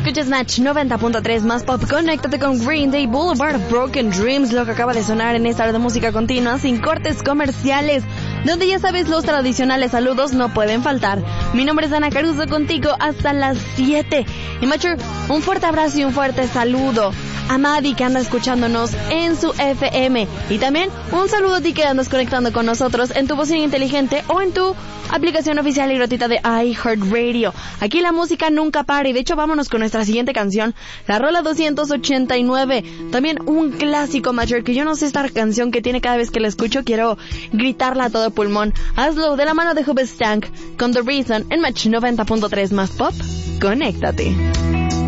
Escuchas Match 90.3 más pop. Conéctate con Green Day, Boulevard of Broken Dreams, lo que acaba de sonar en esta hora de música continua, sin cortes comerciales, donde ya sabes los tradicionales saludos no pueden faltar. Mi nombre es Ana Caruso, contigo hasta las 7. Y Macho, un fuerte abrazo y un fuerte saludo a Madi, que anda escuchándonos en su FM. Y también un saludo a ti que andas conectando con nosotros en tu bocina inteligente o en tu aplicación oficial y gratuita de iHeartRadio. Aquí la música nunca para, y de hecho vámonos con nuestra siguiente canción, la rola 289. También un clásico mayor, que yo no sé esta canción que tiene cada vez que la escucho, quiero gritarla a todo pulmón. Hazlo de la mano de Hoobastank con The Reason en Match 90.3 más pop. Conéctate.